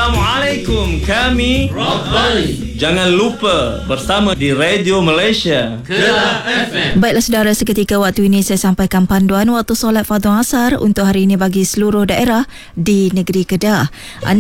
Assalamualaikum, kami Rabbani. jangan lupa bersama di Radio Malaysia Kedah FM. Baiklah saudara, seketika waktu ini saya sampaikan panduan waktu solat fardu asar untuk hari ini bagi seluruh daerah di negeri Kedah.